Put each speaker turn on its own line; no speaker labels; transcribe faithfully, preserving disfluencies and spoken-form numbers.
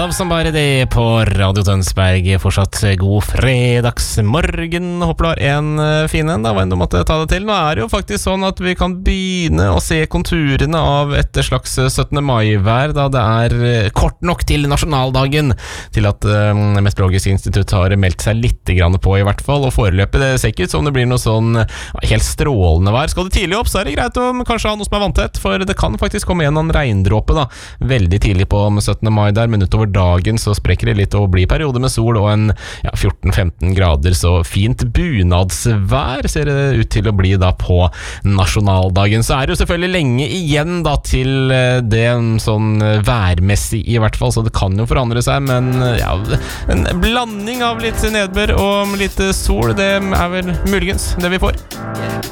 Love Somebody Day på Radio Tønsberg. Fortsatt god fredagsmorgen. Håper du har en fin en, da, hva enn du måtte ta det til. Nå er det jo faktisk sånn at vi kan begynne å se konturene av et slags syttende mai-vær, da det er kort nok til nasjonaldagen til at uh, Meteorologisk institutt har meldt seg litt grann på, i hvert fall. Og foreløpig, det ser ikke ut som det blir noe sånn helt strålende vær. Skal det tidlig opp, så er det greit å kanskje ha noe som er vanntett, for det kan faktisk komme igjen en regndråpe da, veldig tidlig på syttende mai der, men utover dagen så sprekker det litt og blir perioder med sol og en ja, fjorten femten grader, så fint bunadsvær ser det ut til å bli da på nasjonaldagen. Så er det jo selvfølgelig lenge igjen da til det sånn værmessig i hvert fall, så det kan jo forandre seg, men ja, en blanding av litt nedbør og litt sol, det er vel muligens det vi får.